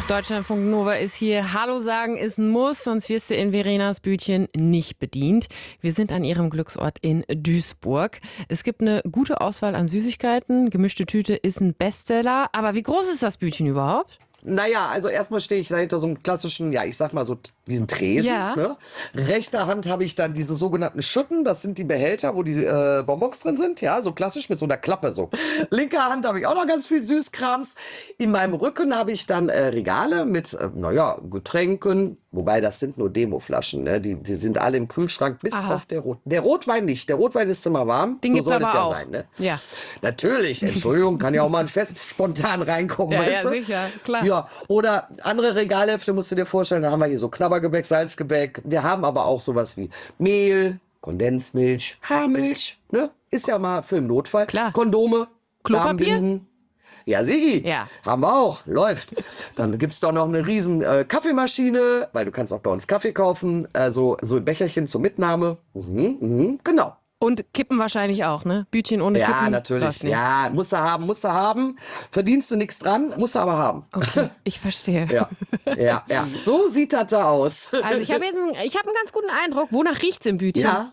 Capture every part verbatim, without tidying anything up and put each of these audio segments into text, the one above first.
Deutschlandfunk Nova ist hier. Hallo sagen ist ein Muss, sonst wirst du in Verenas Bütchen nicht bedient. Wir sind an ihrem Glücksort in Duisburg. Es gibt eine gute Auswahl an Süßigkeiten. Gemischte Tüte ist ein Bestseller. Aber wie groß ist das Bütchen überhaupt? Naja, also erstmal stehe ich dahinter so einem klassischen, ja, ich sag mal so wie ein Tresen. Ja. Ne? Rechter Hand habe ich dann diese sogenannten Schütten, das sind die Behälter, wo die äh, Bonbons drin sind, ja, so klassisch mit so einer Klappe so. Linker Hand habe ich auch noch ganz viel Süßkrams. In meinem Rücken habe ich dann äh, Regale mit, äh, naja, Getränken, wobei das sind nur Demoflaschen, ne? die, die sind alle im Kühlschrank, bis Aha. auf der Rot. Der Rotwein nicht, der Rotwein ist immer warm. Den so gibt's soll aber es ja auch. sein, ne? Ja. Natürlich, Entschuldigung, kann ja auch mal ein Fest spontan reinkommen. Ja, weißt ja, du? sicher, klar. Ja, oder andere Regalhefte musst du dir vorstellen, da haben wir hier so Knabbergebäck, Salzgebäck. Wir haben aber auch sowas wie Mehl, Kondensmilch, Haarmilch, ne? Ist ja mal für den Notfall. Klar. Kondome, Klopapier? Darmbinden. Ja, Sigi, Ja. haben wir auch, läuft. Dann gibt's doch noch eine riesen äh, Kaffeemaschine, weil du kannst auch bei uns Kaffee kaufen, also so ein Becherchen zur Mitnahme. Mhm, mhm, genau. Und Kippen wahrscheinlich auch, ne? Bütchen ohne Ja, Kippen? natürlich. läuft nicht. Ja, musst du haben, musst du haben. Verdienst du nichts dran, musst du aber haben. Okay, ich verstehe. Ja, ja, ja. So sieht das da aus. Also ich habe jetzt einen, ich hab einen ganz guten Eindruck. Wonach riecht's im Bütchen? Ja.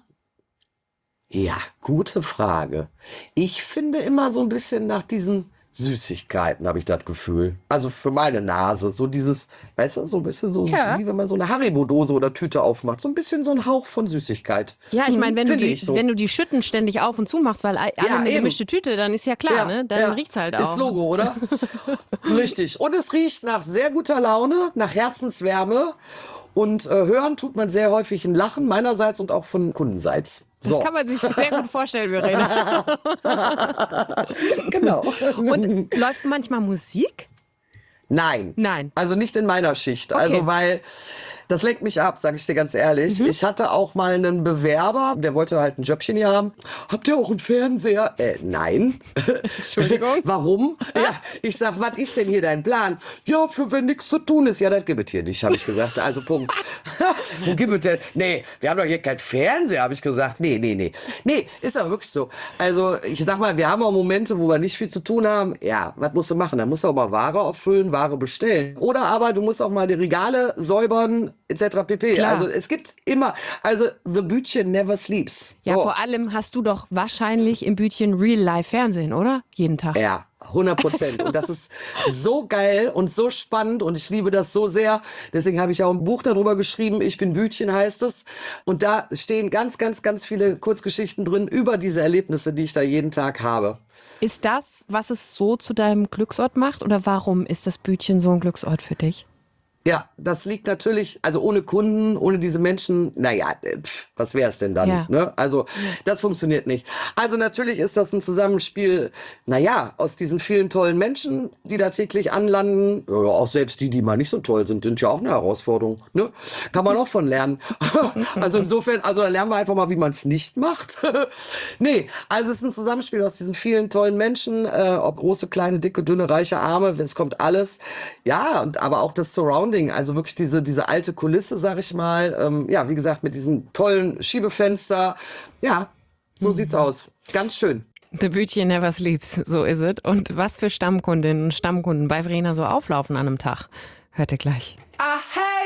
Ja, gute Frage. Ich finde immer so ein bisschen nach diesen Süßigkeiten, habe ich das Gefühl. Also für meine Nase. So dieses, weißt du, so ein bisschen so, Ja. wie wenn man so eine Haribo-Dose oder Tüte aufmacht. So ein bisschen so ein Hauch von Süßigkeit. Ja, ich meine, wenn, du Finde die- ich so. wenn du die Schütten ständig auf und zu machst, weil alle Ja, eine eben. gemischte Tüte, dann ist ja klar, ne? Dann ja. riecht's halt auch. Ist Logo, oder? Richtig. Und es riecht nach sehr guter Laune, nach Herzenswärme. Und äh, hören tut man sehr häufig ein Lachen meinerseits und auch von Kundenseits. Das So, kann man sich sehr gut vorstellen, Verena. genau. Und läuft manchmal Musik? Nein. Nein. Also nicht in meiner Schicht. Okay. Also weil das lenkt mich ab, sage ich dir ganz ehrlich. Mhm. Ich hatte auch mal einen Bewerber, der wollte halt ein Jobchen hier haben. Habt ihr auch einen Fernseher? Äh, nein. Entschuldigung. Warum? Ja, ich sag, was ist denn hier dein Plan? Ja, für wenn nichts zu tun ist. Ja, das gibt es hier nicht, habe ich gesagt. Also Punkt. Wo gibt es denn? Nee, wir haben doch hier keinen Fernseher, habe ich gesagt. Nee, nee, nee. Nee, ist aber wirklich so. Also ich sag mal, wir haben auch Momente, wo wir nicht viel zu tun haben. Ja, was musst du machen? Dann musst du auch mal Ware auffüllen, Ware bestellen. Oder aber du musst auch mal die Regale säubern, et cetera pp. Klar. Also es gibt immer, also the Bütchen never sleeps. Ja, So. vor allem hast du doch wahrscheinlich im Bütchen Real-Life-Fernsehen, oder? Jeden Tag. Ja, hundert Prozent. Und das ist so geil und so spannend und ich liebe das so sehr. Deswegen habe ich auch ein Buch darüber geschrieben. Ich bin Bütchen heißt es. Und da stehen ganz, ganz, ganz viele Kurzgeschichten drin über diese Erlebnisse, die ich da jeden Tag habe. Ist das, was es so zu deinem Glücksort macht? Oder warum ist das Bütchen so ein Glücksort für dich? Ja, das liegt natürlich, also ohne Kunden, ohne diese Menschen, naja, pf, was wäre es denn dann? Ja. Ne? Also das funktioniert nicht. Also natürlich ist das ein Zusammenspiel, naja, aus diesen vielen tollen Menschen, die da täglich anlanden. Ja, auch selbst die, die mal nicht so toll sind, sind ja auch eine Herausforderung. Ne? Kann man auch von lernen. Also insofern, also da lernen wir einfach mal, wie man es nicht macht. Nee, also es ist ein Zusammenspiel aus diesen vielen tollen Menschen, äh, ob große, kleine, dicke, dünne, reiche, arme, es kommt alles. Ja, und aber auch das Surrounding. Also wirklich diese, diese alte Kulisse, sag ich mal. Ähm, ja, wie gesagt, mit diesem tollen Schiebefenster. Ja, so mhm. sieht's aus. Ganz schön. The Bütchen never sleeps, so ist es. Und was für Stammkundinnen und Stammkunden bei Verena so auflaufen an einem Tag, hört ihr gleich. I